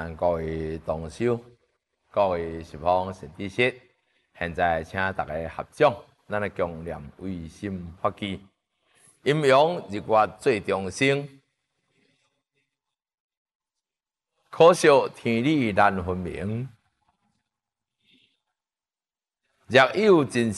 各位同修，各位十方善知识，现在请大家合掌，咱来共念唯心发起，阴阳日月最众生，可惜天理难分明，若有真